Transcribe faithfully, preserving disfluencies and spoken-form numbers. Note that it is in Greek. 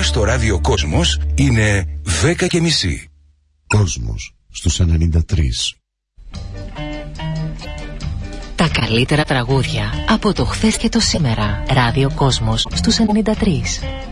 στο ράδιο Κόσμος είναι δέκα και μισή. Κόσμος στους ενενήντα τρία. Τα καλύτερα τραγούδια από το χθες και το σήμερα. Ράδιο Κόσμος στους ενενήντα τρία.